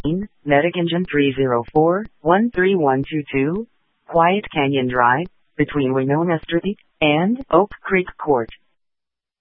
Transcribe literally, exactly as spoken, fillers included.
Medic Engine three zero four, one three one two two, Quiet Canyon Drive, between Winona Street and Oak Creek Court.